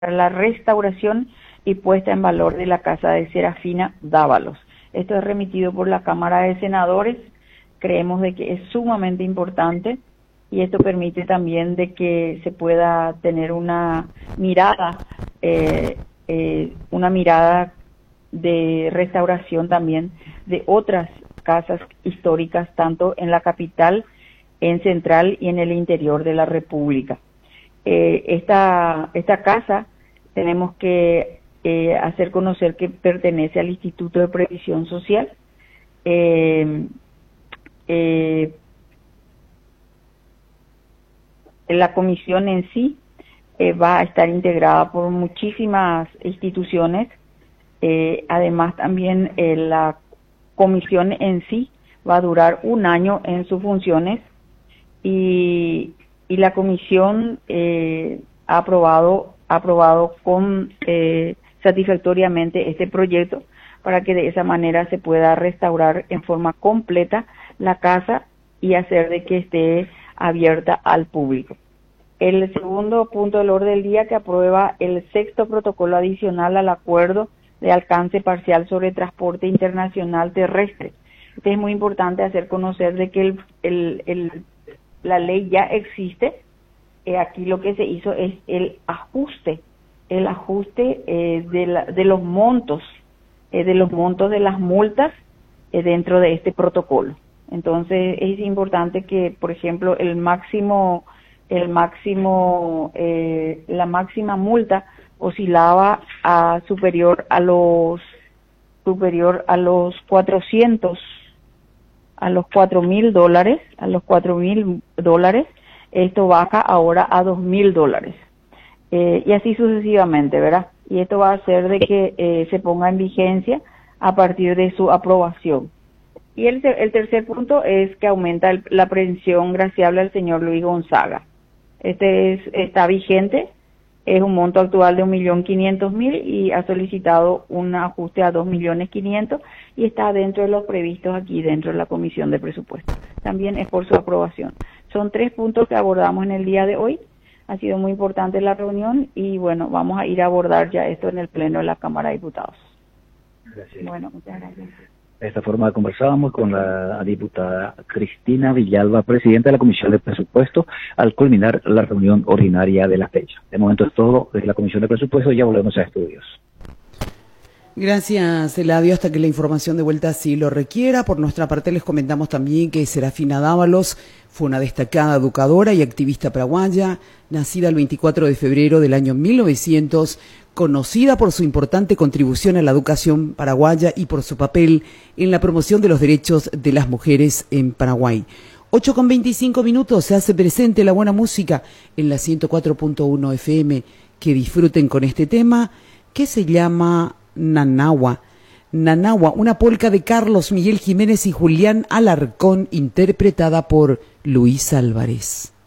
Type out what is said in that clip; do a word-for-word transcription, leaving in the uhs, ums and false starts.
la restauración y puesta en valor de la casa de Serafina Dávalos. Esto es remitido por la Cámara de Senadores. Creemos de que es sumamente importante y esto permite también de que se pueda tener una mirada, eh, eh, una mirada de restauración también de otras casas históricas, tanto en la capital, en Central y en el interior de la República. Eh, esta, esta casa tenemos que eh, hacer conocer que pertenece al Instituto de Previsión Social. Eh, eh, la comisión en sí eh, va a estar integrada por muchísimas instituciones. Eh, además también eh, la comisión en sí va a durar un año en sus funciones y, y la comisión eh, ha aprobado, ha aprobado con eh, satisfactoriamente este proyecto para que de esa manera se pueda restaurar en forma completa la casa y hacer de que esté abierta al público. El segundo punto del orden del día, que aprueba el sexto protocolo adicional al acuerdo de alcance parcial sobre transporte internacional terrestre. Este es muy importante hacer conocer de que el, el, el, la ley ya existe. Eh, aquí lo que se hizo es el ajuste, el ajuste eh, de, la, de los montos, eh, de los montos de las multas eh, dentro de este protocolo. Entonces es importante que, por ejemplo, el máximo, el máximo, eh, la máxima multa oscilaba a superior a los superior a los cuatrocientos, a los cuatro mil dólares, a los cuatro mil dólares. Esto baja ahora a dos mil dólares eh, y así sucesivamente, ¿verdad? Y esto va a hacer de que eh, se ponga en vigencia a partir de su aprobación. Y el, el tercer punto es que aumenta el, la pensión graciable al señor Luis Gonzaga. Este es, está vigente, es un monto actual de un millón quinientos mil y ha solicitado un ajuste a dos millones quinientos y está dentro de los previstos aquí dentro de la Comisión de Presupuestos. También es por su aprobación. Son tres puntos que abordamos en el día de hoy. Ha sido muy importante la reunión y bueno, vamos a ir a abordar ya esto en el Pleno de la Cámara de Diputados. Gracias. Bueno, muchas gracias. De esta forma conversábamos con la diputada Cristina Villalba, presidenta de la Comisión de Presupuesto, al culminar la reunión ordinaria de la fecha. De momento es todo desde la Comisión de Presupuesto, ya volvemos a estudios. Gracias, Eladio, hasta que la información de vuelta sí lo requiera. Por nuestra parte les comentamos también que Serafina Dávalos fue una destacada educadora y activista paraguaya, nacida el veinticuatro de febrero del año mil novecientos, conocida por su importante contribución a la educación paraguaya y por su papel en la promoción de los derechos de las mujeres en Paraguay. ocho con veinticinco minutos, se hace presente la buena música en la ciento cuatro punto uno F M. Que disfruten con este tema que se llama Nanagua. Nanagua, una polca de Carlos Miguel Jiménez y Julián Alarcón, interpretada por Luis Álvarez.